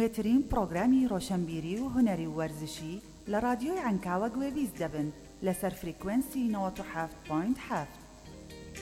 نوێترین پرۆگرامی ڕۆشنبیری و هونەری و وەرزشی لە رادیۆی عنکاوە گوێبیست دەبن لەسەر فریکوێنسی 97.7.